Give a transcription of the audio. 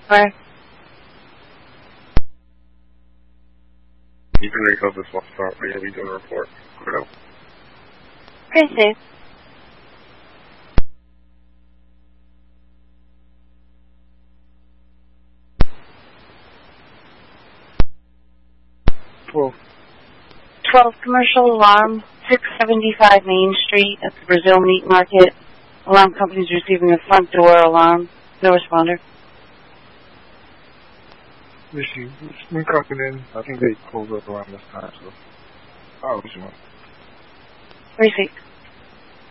Where? You can recode this one stop, but you'll be doing a report. Put it out. Precinct. Well, 12 commercial alarm, 675 Main Street at the Brazil Meat Market. Alarm company's receiving a front door alarm. No responder. Rishi, we're clocking in. I think they close up around this time, so I'll let you know. Precinct.